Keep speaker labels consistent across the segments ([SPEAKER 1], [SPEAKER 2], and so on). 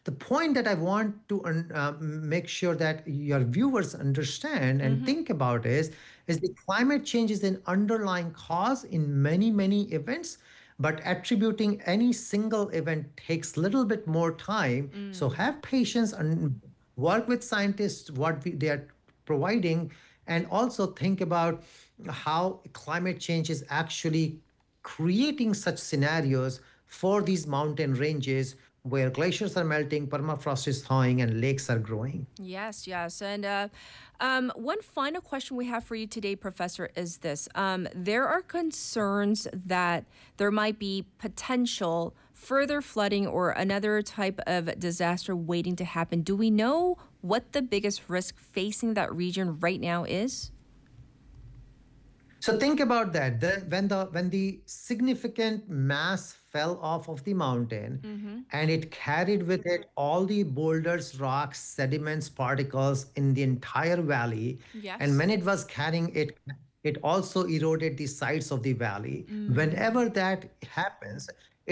[SPEAKER 1] The point that I want to make sure that your viewers understand and
[SPEAKER 2] Mm-hmm.
[SPEAKER 1] think about is the climate change is an underlying cause in many events, but attributing any single event takes little bit more time. So
[SPEAKER 2] Mm.
[SPEAKER 1] have patience and work with scientists they are providing, and also think about how climate change is actually creating such scenarios for these mountain ranges where glaciers are melting, permafrost is thawing, and lakes are growing.
[SPEAKER 2] Yes, yes. And one final question we have for you today, Professor, is this. There are concerns that there might be potential further flooding or another type of disaster waiting to happen. Do we know what the biggest risk facing that region right now is?
[SPEAKER 1] So think about that. When the significant mass fell off of the mountain,
[SPEAKER 2] Mm-hmm.
[SPEAKER 1] and it carried with it all the boulders, rocks, sediments, particles in the entire valley, and
[SPEAKER 2] Yes.
[SPEAKER 1] when it was carrying it, it also eroded the sides of the valley.
[SPEAKER 2] Mm.
[SPEAKER 1] Whenever that happens,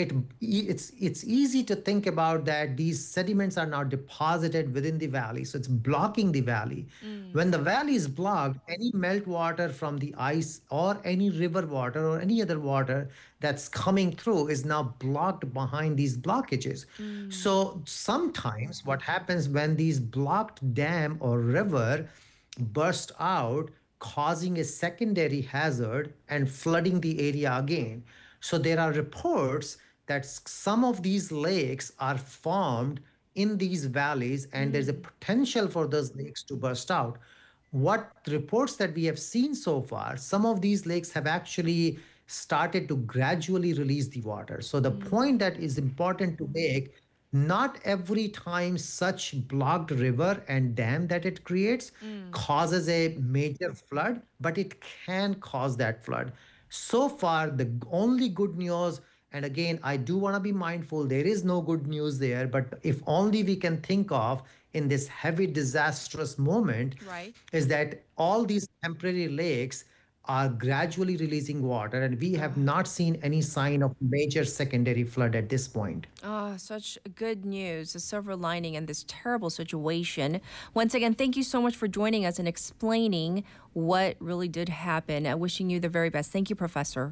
[SPEAKER 1] it's easy to think about that these sediments are now deposited within the valley, so it's blocking the valley.
[SPEAKER 2] Mm.
[SPEAKER 1] When the valley is blocked, any meltwater from the ice or any river water or any other water that's coming through is now blocked behind these blockages.
[SPEAKER 2] Mm.
[SPEAKER 1] So sometimes what happens when these blocked dam or river burst out, causing a secondary hazard and flooding the area again. So there are reports that some of these lakes are formed in these valleys, and there's a
[SPEAKER 2] Mm.
[SPEAKER 1] potential for those lakes to burst out. What reports that we have seen so far, some of these lakes have actually started to gradually release the water. So the
[SPEAKER 2] Mm.
[SPEAKER 1] point that is important to make, not every time such blocked river and dam that it creates
[SPEAKER 2] Mm.
[SPEAKER 1] causes a major flood, but it can cause that flood. So far, the only good news, and again, I do want to be mindful, there is no good news there, but if only we can think of in this heavy, disastrous moment,
[SPEAKER 2] Right.
[SPEAKER 1] is that all these temporary lakes are gradually releasing water, and we have
[SPEAKER 2] Ah.
[SPEAKER 1] not seen any sign of major secondary flood at this point.
[SPEAKER 2] Oh, such good news. A silver lining in this terrible situation. Once again, thank you so much for joining us and explaining what really did happen. Wishing you the very best. Thank you, Professor.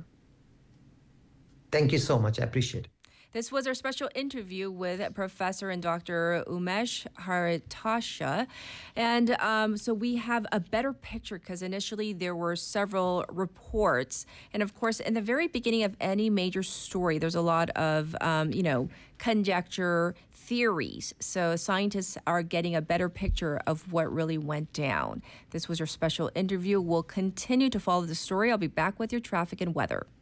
[SPEAKER 1] Thank you so much. I appreciate it.
[SPEAKER 2] This was our special interview with Professor and Dr. Umesh Haritasha. And so we have a better picture because initially there were several reports. And of course, in the very beginning of any major story, there's a lot of, conjecture, theories. So scientists are getting a better picture of what really went down. This was your special interview. We'll continue to follow the story. I'll be back with your traffic and weather.